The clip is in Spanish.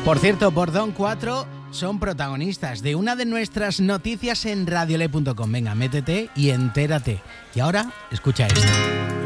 Por cierto, Bordón 4 son protagonistas de una de nuestras noticias en radiole.com. Venga, métete y entérate. Y ahora, escucha esto.